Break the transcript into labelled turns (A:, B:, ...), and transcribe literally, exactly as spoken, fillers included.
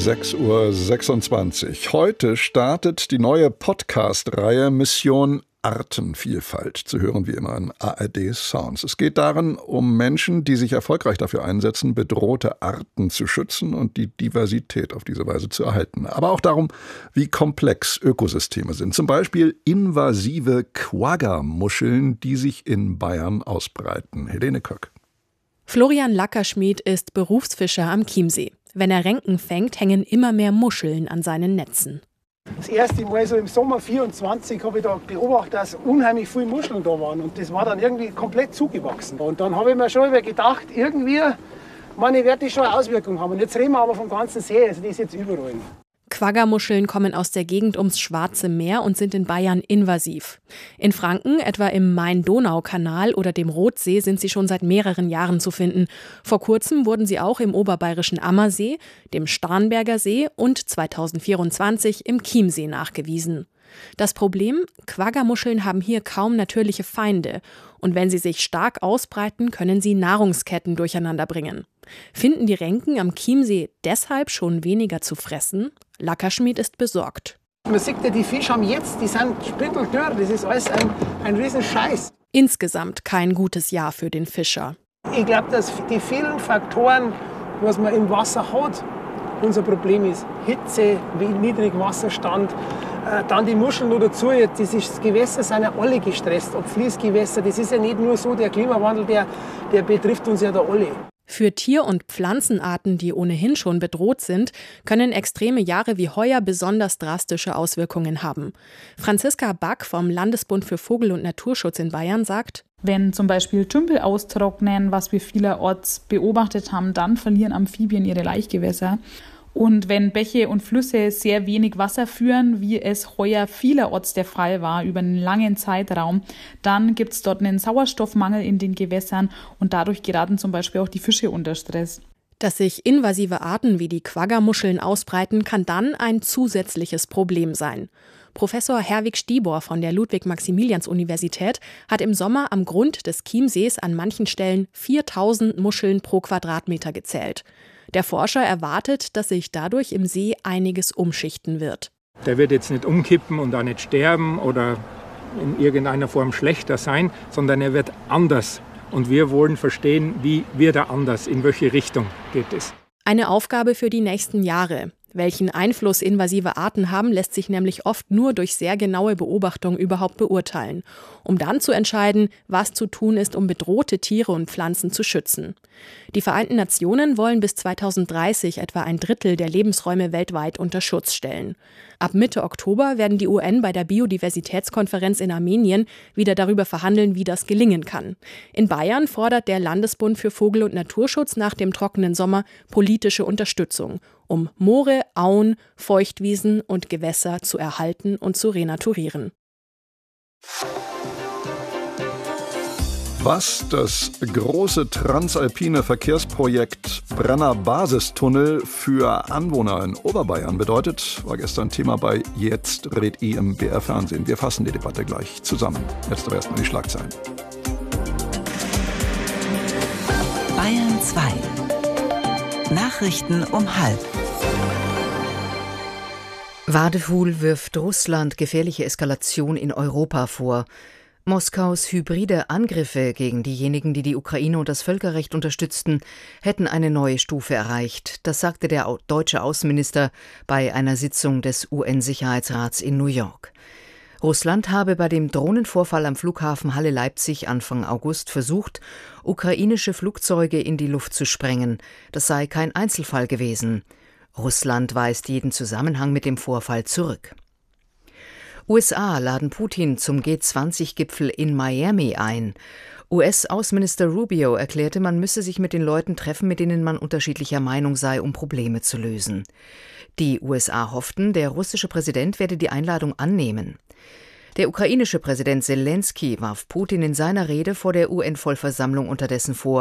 A: sechs Uhr sechsundzwanzig. Heute startet die neue Podcast-Reihe Mission Artenvielfalt, zu hören wie immer in A R D Sounds. Es geht darin um Menschen, die sich erfolgreich dafür einsetzen, bedrohte Arten zu schützen und die Diversität auf diese Weise zu erhalten. Aber auch darum, wie komplex Ökosysteme sind. Zum Beispiel invasive Quagga-Muscheln, die sich in Bayern ausbreiten. Helene Köck.
B: Florian Lackerschmied ist Berufsfischer am Chiemsee. Wenn er Renken fängt, hängen immer mehr Muscheln an seinen Netzen.
C: Das erste Mal so im Sommer vierundzwanzig habe ich da beobachtet, dass unheimlich viele Muscheln da waren. Und das war dann irgendwie komplett zugewachsen. Und dann habe ich mir schon gedacht, irgendwie, meine, wird das schon eine Auswirkung haben. Und jetzt reden wir aber vom ganzen See, also das ist jetzt überall.
B: Quagga-Muscheln kommen aus der Gegend ums Schwarze Meer und sind in Bayern invasiv. In Franken, etwa im Main-Donau-Kanal oder dem Rothsee, sind sie schon seit mehreren Jahren zu finden. Vor kurzem wurden sie auch im oberbayerischen Ammersee, dem Starnberger See und zweitausendvierundzwanzig im Chiemsee nachgewiesen. Das Problem? Quagga-Muscheln haben hier kaum natürliche Feinde. Und wenn sie sich stark ausbreiten, können sie Nahrungsketten durcheinander bringen. Finden die Renken am Chiemsee deshalb schon weniger zu fressen? Lackerschmied ist besorgt.
C: Man sieht ja, die Fische haben jetzt, die sind spindeldürr, das ist alles ein, ein riesen Scheiß.
B: Insgesamt kein gutes Jahr für den Fischer.
C: Ich glaube, dass die vielen Faktoren, was man im Wasser hat, unser Problem ist. Hitze, niedriger Wasserstand, äh, dann die Muscheln noch dazu. Das, ist, das Gewässer sind ja alle gestresst, ob Fließgewässer. Das ist ja nicht nur so, der Klimawandel, der, der betrifft uns ja da alle.
B: Für Tier- und Pflanzenarten, die ohnehin schon bedroht sind, können extreme Jahre wie heuer besonders drastische Auswirkungen haben. Franziska Back vom Landesbund für Vogel- und Naturschutz in Bayern sagt:
D: Wenn zum Beispiel Tümpel austrocknen, was wir vielerorts beobachtet haben, dann verlieren Amphibien ihre Laichgewässer. Und wenn Bäche und Flüsse sehr wenig Wasser führen, wie es heuer vielerorts der Fall war über einen langen Zeitraum, dann gibt es dort einen Sauerstoffmangel in den Gewässern und dadurch geraten zum Beispiel auch die Fische unter Stress.
B: Dass sich invasive Arten wie die Quagga-Muscheln ausbreiten, kann dann ein zusätzliches Problem sein. Professor Herwig Stibor von der Ludwig-Maximilians-Universität hat im Sommer am Grund des Chiemsees an manchen Stellen viertausend Muscheln pro Quadratmeter gezählt. Der Forscher erwartet, dass sich dadurch im See einiges umschichten wird.
E: Der wird jetzt nicht umkippen und auch nicht sterben oder in irgendeiner Form schlechter sein, sondern er wird anders. Und wir wollen verstehen, wie wird er anders, in welche Richtung geht es.
B: Eine Aufgabe für die nächsten Jahre. Welchen Einfluss invasive Arten haben, lässt sich nämlich oft nur durch sehr genaue Beobachtung überhaupt beurteilen, um dann zu entscheiden, was zu tun ist, um bedrohte Tiere und Pflanzen zu schützen. Die Vereinten Nationen wollen bis zweitausenddreißig etwa ein Drittel der Lebensräume weltweit unter Schutz stellen. Ab Mitte Oktober werden die U N bei der Biodiversitätskonferenz in Armenien wieder darüber verhandeln, wie das gelingen kann. In Bayern fordert der Landesbund für Vogel- und Naturschutz nach dem trockenen Sommer politische Unterstützung, um Moore, Auen, Feuchtwiesen und Gewässer zu erhalten und zu renaturieren.
A: Was das große transalpine Verkehrsprojekt Brenner Basistunnel für Anwohner in Oberbayern bedeutet, war gestern Thema bei Jetzt red I im B R Fernsehen. Wir fassen die Debatte gleich zusammen. Jetzt aber erstmal die Schlagzeilen.
F: Bayern zwei. Nachrichten um halb.
G: Wadefuhl wirft Russland gefährliche Eskalation in Europa vor. Moskaus hybride Angriffe gegen diejenigen, die die Ukraine und das Völkerrecht unterstützten, hätten eine neue Stufe erreicht. Das sagte der deutsche Außenminister bei einer Sitzung des U N-Sicherheitsrats in New York. Russland habe bei dem Drohnenvorfall am Flughafen Halle-Leipzig Anfang August versucht, ukrainische Flugzeuge in die Luft zu sprengen. Das sei kein Einzelfall gewesen. Russland weist jeden Zusammenhang mit dem Vorfall zurück. U S A laden Putin zum G zwanzig Gipfel in Miami ein. U S-Außenminister Rubio erklärte, man müsse sich mit den Leuten treffen, mit denen man unterschiedlicher Meinung sei, um Probleme zu lösen. Die U S A hofften, der russische Präsident werde die Einladung annehmen. Der ukrainische Präsident Selenskyj warf Putin in seiner Rede vor der U N-Vollversammlung unterdessen vor,